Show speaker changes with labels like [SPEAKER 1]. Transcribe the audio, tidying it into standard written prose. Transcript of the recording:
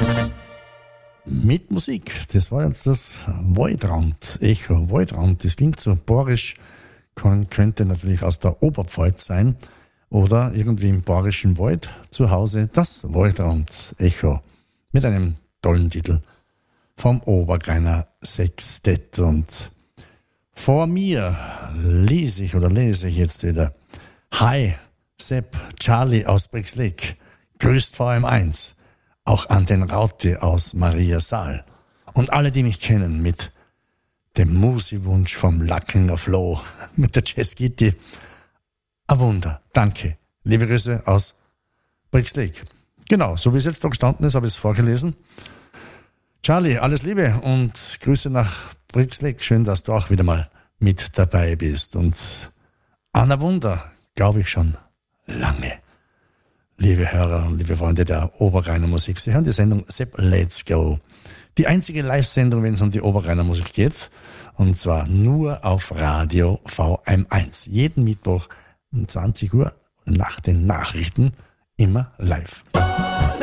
[SPEAKER 1] Mit Musik, das war jetzt das Waldrand, Echo, Waldrand, das klingt so bayerisch, könnte natürlich aus der Oberpfalz sein oder irgendwie im bayerischen Wald zu Hause, das Waldrand, Echo, mit einem tollen Titel vom Obergreiner Sextett. Und vor mir lese ich jetzt wieder: Hi, Sepp, Charlie aus Brixlek, grüßt VM1, auch an den Raute aus Maria Saal und alle, die mich kennen, mit dem Musiwunsch vom Lackener Flo, mit der Jazzgitti. Ein Wunder, danke. Liebe Grüße aus Brixlek. Genau, so wie es jetzt da gestanden ist, habe ich es vorgelesen. Charlie, alles Liebe und Grüße nach Brixlek. Schön, dass du auch wieder mal mit dabei bist. Und an ein Wunder glaube ich schon lange. Liebe Hörer und liebe Freunde der Oberrheiner Musik, Sie hören die Sendung Sepp Let's Go. Die einzige Live-Sendung, wenn es um die Oberrheiner Musik geht. Und zwar nur auf Radio VM1. Jeden Mittwoch um 20 Uhr nach den Nachrichten immer live.